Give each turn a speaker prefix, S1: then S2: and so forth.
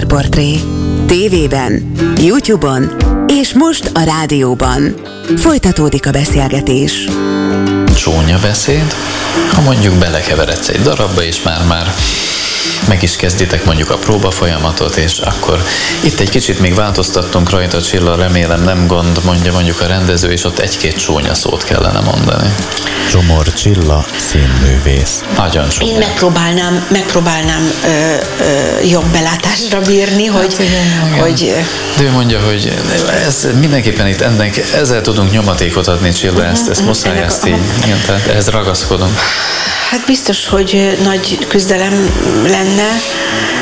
S1: Sportportré. TV-ben, YouTube-on és most a rádióban. Folytatódik a beszélgetés.
S2: Csúnya beszéd, ha mondjuk belekeveredsz egy darabba, és már meg is kezditek mondjuk a próba folyamatot, és akkor itt egy kicsit még változtattunk rajta, Csilla, remélem nem gond, mondja mondjuk a rendező, és ott egy-két csúnya szót kellene mondani.
S3: Csomor Csilla, színművész.
S2: Nagyon csúnya.
S4: Én megpróbálnám jobb belátásra bírni, hogy...
S2: De ő mondja, hogy ez mindenképpen itt ezzel tudunk nyomatékot adni, Csilla, ezt muszáj, ezt így, igen, tehát ehhez ragaszkodunk.
S4: Hát biztos, hogy nagy küzdelem lenne,